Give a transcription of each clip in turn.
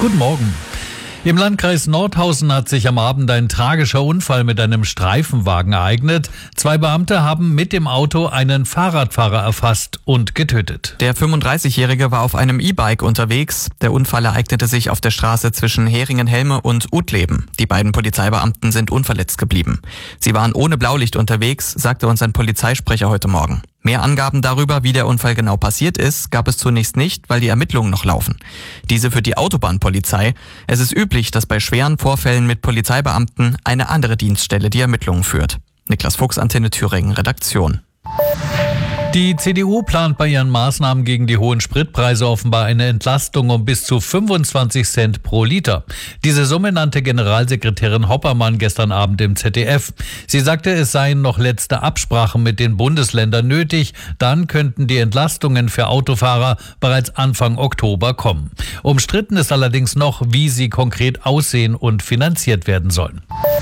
Guten Morgen. Im Landkreis Nordhausen hat sich am Abend ein tragischer Unfall mit einem Streifenwagen ereignet. 2 Beamte haben mit dem Auto einen Fahrradfahrer erfasst und getötet. Der 35-Jährige war auf einem E-Bike unterwegs. Der Unfall ereignete sich auf der Straße zwischen Heringen-Helme und Utleben. Die beiden Polizeibeamten sind unverletzt geblieben. Sie waren ohne Blaulicht unterwegs, sagte uns ein Polizeisprecher heute Morgen. Mehr Angaben darüber, wie der Unfall genau passiert ist, gab es zunächst nicht, weil die Ermittlungen noch laufen. Diese führt die Autobahnpolizei. Es ist üblich, dass bei schweren Vorfällen mit Polizeibeamten eine andere Dienststelle die Ermittlungen führt. Niklas Fuchs, Antenne Thüringen, Redaktion. Die CDU plant bei ihren Maßnahmen gegen die hohen Spritpreise offenbar eine Entlastung um bis zu 25 Cent pro Liter. Diese Summe nannte Generalsekretärin Hoppermann gestern Abend im ZDF. Sie sagte, es seien noch letzte Absprachen mit den Bundesländern nötig. Dann könnten die Entlastungen für Autofahrer bereits Anfang Oktober kommen. Umstritten ist allerdings noch, wie sie konkret aussehen und finanziert werden sollen.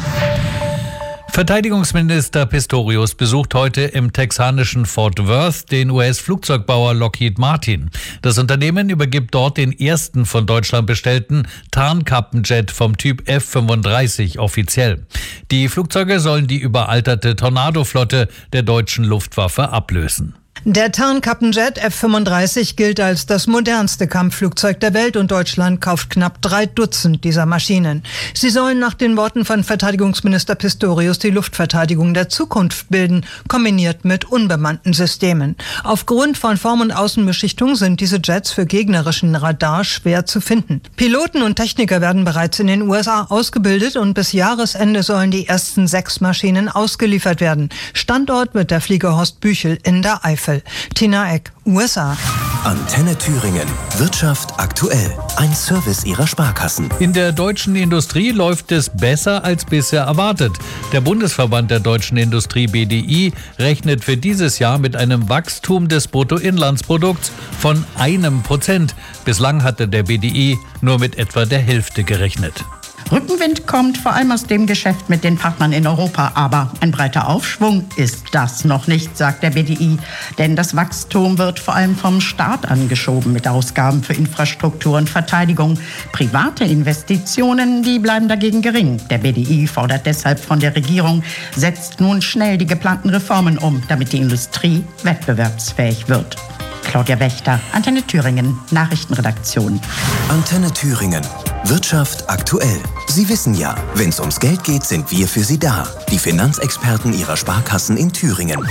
Verteidigungsminister Pistorius besucht heute im texanischen Fort Worth den US-Flugzeugbauer Lockheed Martin. Das Unternehmen übergibt dort den ersten von Deutschland bestellten Tarnkappenjet vom Typ F-35 offiziell. Die Flugzeuge sollen die überalterte Tornado-Flotte der deutschen Luftwaffe ablösen. Der Tarnkappenjet F-35 gilt als das modernste Kampfflugzeug der Welt und Deutschland kauft knapp 3 Dutzend dieser Maschinen. Sie sollen nach den Worten von Verteidigungsminister Pistorius die Luftverteidigung der Zukunft bilden, kombiniert mit unbemannten Systemen. Aufgrund von Form- und Außenbeschichtung sind diese Jets für gegnerischen Radar schwer zu finden. Piloten und Techniker werden bereits in den USA ausgebildet und bis Jahresende sollen die ersten 6 Maschinen ausgeliefert werden. Standort wird der Flieger Horst Büchel in der Eifel. Tina Eck, USA. Antenne Thüringen. Wirtschaft aktuell. Ein Service Ihrer Sparkassen. In der deutschen Industrie läuft es besser als bisher erwartet. Der Bundesverband der deutschen Industrie BDI rechnet für dieses Jahr mit einem Wachstum des Bruttoinlandsprodukts von 1%. Bislang hatte der BDI nur mit etwa der Hälfte gerechnet. Rückenwind kommt vor allem aus dem Geschäft mit den Partnern in Europa. Aber ein breiter Aufschwung ist das noch nicht, sagt der BDI. Denn das Wachstum wird vor allem vom Staat angeschoben mit Ausgaben für Infrastruktur und Verteidigung. Private Investitionen, die bleiben dagegen gering. Der BDI fordert deshalb von der Regierung, setzt nun schnell die geplanten Reformen um, damit die Industrie wettbewerbsfähig wird. Claudia Wächter, Antenne Thüringen, Nachrichtenredaktion. Antenne Thüringen. Wirtschaft aktuell. Sie wissen ja, wenn es ums Geld geht, sind wir für Sie da. Die Finanzexperten Ihrer Sparkassen in Thüringen.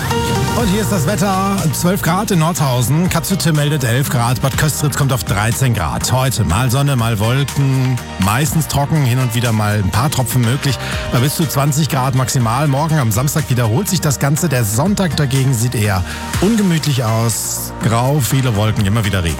Und hier ist das Wetter. 12 Grad in Nordhausen. Katzhütte meldet 11 Grad. Bad Köstritz kommt auf 13 Grad. Heute mal Sonne, mal Wolken. Meistens trocken, hin und wieder mal ein paar Tropfen möglich. Bei bis zu 20 Grad maximal. Morgen am Samstag wiederholt sich das Ganze. Der Sonntag dagegen sieht eher ungemütlich aus. Grau, viele Wolken, immer wieder Regen.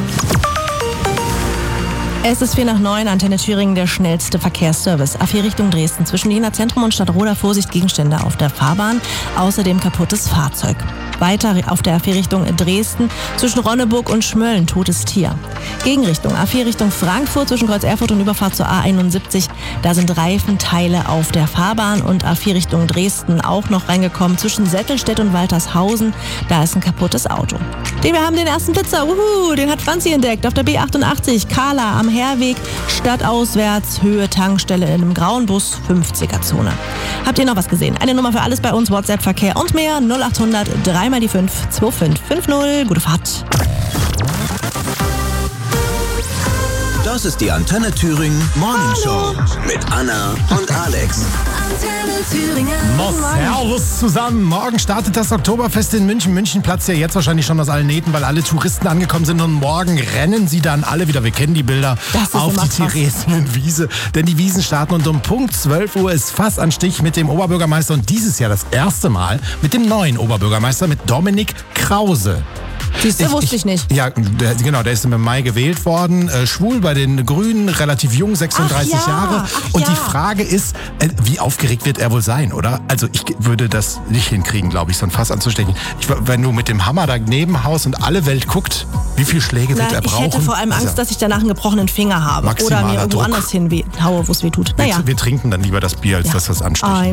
Es ist 8:45, Antenne Thüringen, der schnellste Verkehrsservice. A4 Richtung Dresden, zwischen Jena Zentrum und Stadtroda, Vorsicht, Gegenstände auf der Fahrbahn, außerdem kaputtes Fahrzeug. Weiter auf der A4 Richtung Dresden, zwischen Ronneburg und Schmölln, totes Tier. Gegenrichtung A4 Richtung Frankfurt, zwischen Kreuz Erfurt und Überfahrt zur A71, da sind Reifenteile auf der Fahrbahn. Und A4 Richtung Dresden auch noch reingekommen, zwischen Settelstedt und Waltershausen, da ist ein kaputtes Auto. Wir haben den ersten Blitzer, den hat Franzi entdeckt, auf der B88, Kahla am Herweg, stadtauswärts, Höhe Tankstelle in einem grauen Bus, 50er-Zone. Habt ihr noch was gesehen? Eine Nummer für alles bei uns, WhatsApp-Verkehr und mehr, 0800 3 mal die 5 2550. Gute Fahrt. Das ist die Antenne Thüringen Morning Show mit Anna und Alex. Antenne Thüringen. Servus zusammen. Morgen startet das Oktoberfest in München. München platzt ja jetzt wahrscheinlich schon aus allen Nähten, weil alle Touristen angekommen sind. Und morgen rennen sie dann alle wieder, wir kennen die Bilder, auf die Theresienwiese. Denn die Wiesen starten und um Punkt 12 Uhr ist Fass an Stich mit dem Oberbürgermeister. Und dieses Jahr das erste Mal mit dem neuen Oberbürgermeister, mit Dominik Krause. Siehste, wusste ich nicht. Ja, der ist im Mai gewählt worden. Schwul bei den Grünen, relativ jung, 36 Jahre. Und die Frage ist, wie aufgeregt wird er wohl sein, oder? Also ich würde das nicht hinkriegen, glaube ich, so ein Fass anzustechen. Wenn du mit dem Hammer daneben haust und alle Welt guckt, wie viele Schläge wird er brauchen? Ich hätte vor allem Angst, dass ich danach einen gebrochenen Finger habe. Oder mir irgendwo anders hinhaue, wo es weh tut. Wir trinken dann lieber das Bier, als dass wir es anstechen.